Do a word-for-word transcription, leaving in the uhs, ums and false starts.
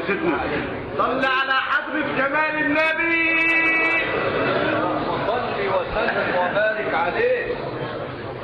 سيدنا صل على حضرة جمال النبي. صل وسلم وبارك عليه.